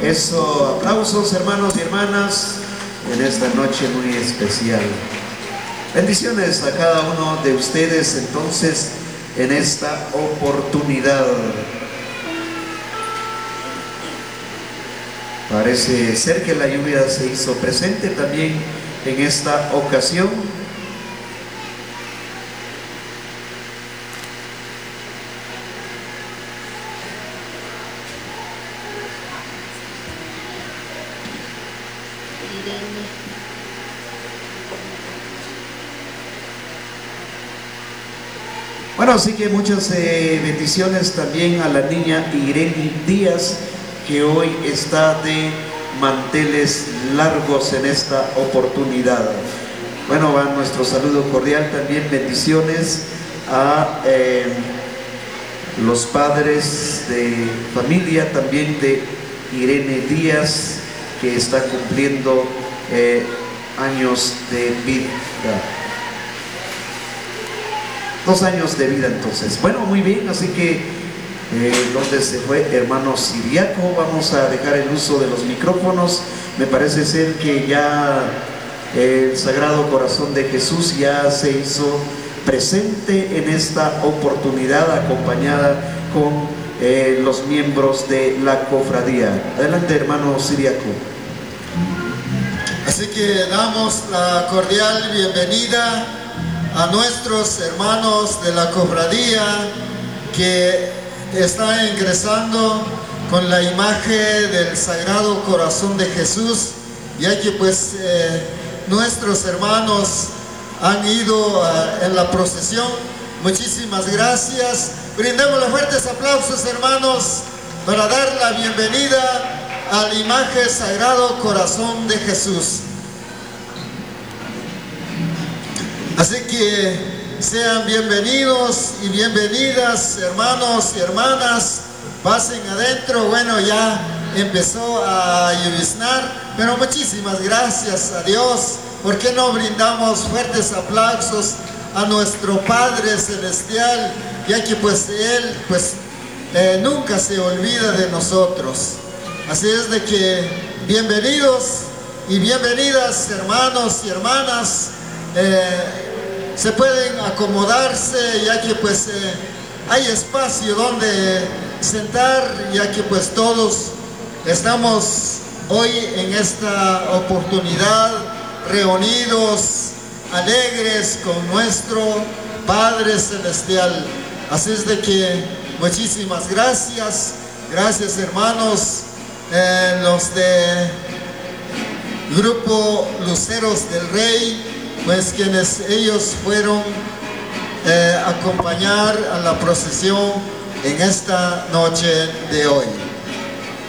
Eso, aplausos hermanos y hermanas en esta noche muy especial. Bendiciones a cada uno de ustedes entonces en esta oportunidad. Parece ser que la lluvia se hizo presente también en esta ocasión. Bueno, así que muchas bendiciones también a la niña Irene Díaz, que hoy está de manteles largos en esta oportunidad. Bueno, va nuestro saludo cordial, también bendiciones a los padres de familia también de Irene Díaz, que está cumpliendo años de vida. 2 años de vida entonces. Bueno, muy bien, así que ¿dónde se fue hermano Siriaco? Vamos a dejar el uso de los micrófonos. Me parece ser que ya el Sagrado Corazón de Jesús ya se hizo presente en esta oportunidad, acompañada con los miembros de la cofradía. Adelante hermano Siriaco. Así que damos la cordial bienvenida a nuestros hermanos de la cofradía que están ingresando con la imagen del Sagrado Corazón de Jesús, ya que pues nuestros hermanos han ido en la procesión. Muchísimas gracias. Brindemos fuertes aplausos, hermanos, para dar la bienvenida a la imagen Sagrado Corazón de Jesús. Así que sean bienvenidos y bienvenidas, hermanos y hermanas. Pasen adentro. Bueno, ya empezó a lloviznar, pero muchísimas gracias a Dios. ¿Por qué no brindamos fuertes aplausos a nuestro Padre Celestial? Ya que pues Él nunca se olvida de nosotros. Así es de que bienvenidos y bienvenidas, hermanos y hermanas. Se pueden acomodarse, ya que pues hay espacio donde sentar, ya que pues todos estamos hoy en esta oportunidad reunidos, alegres con nuestro Padre Celestial. Así es de que muchísimas gracias. Gracias hermanos, los de Grupo Luceros del Rey, pues quienes ellos fueron a acompañar a la procesión en esta noche de hoy.